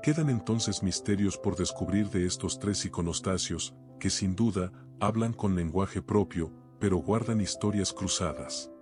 Quedan entonces misterios por descubrir de estos tres iconostasios, que sin duda, hablan con lenguaje propio, pero guardan historias cruzadas.